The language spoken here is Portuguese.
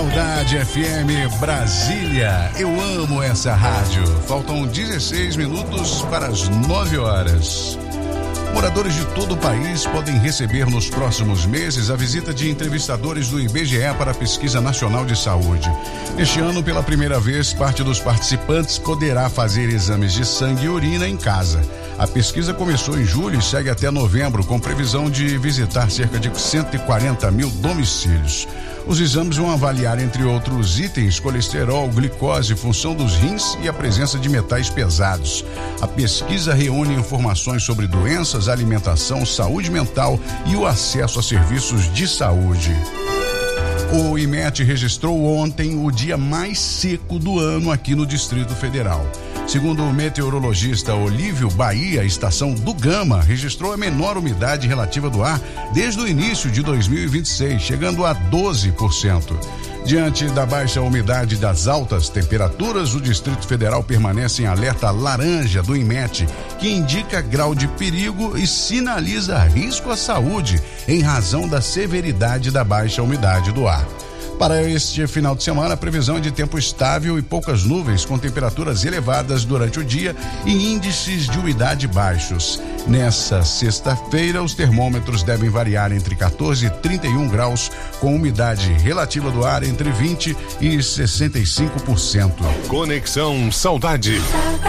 Saudade FM Brasília, eu amo essa rádio. Faltam 16 minutos para as 9 horas. Moradores de todo o país podem receber nos próximos meses a visita de entrevistadores do IBGE para a Pesquisa Nacional de Saúde. Este ano, pela primeira vez, parte dos participantes poderá fazer exames de sangue e urina em casa. A pesquisa começou em julho e segue até novembro, com previsão de visitar cerca de 140 mil domicílios. Os exames vão avaliar, entre outros itens, colesterol, glicose, função dos rins e a presença de metais pesados. A pesquisa reúne informações sobre doenças, alimentação, saúde mental e o acesso a serviços de saúde. O IMET registrou ontem o dia mais seco do ano aqui no Distrito Federal. Segundo o meteorologista Olívio Bahia, a estação do Gama registrou a menor umidade relativa do ar desde o início de 2026, chegando a 12%. Diante da baixa umidade e das altas temperaturas, o Distrito Federal permanece em alerta laranja do IMET, que indica grau de perigo e sinaliza risco à saúde em razão da severidade da baixa umidade do ar. Para este final de semana, a previsão é de tempo estável e poucas nuvens, com temperaturas elevadas durante o dia e índices de umidade baixos. Nessa sexta-feira, os termômetros devem variar entre 14 e 31 graus, com umidade relativa do ar entre 20 e 65%. Conexão Saudade.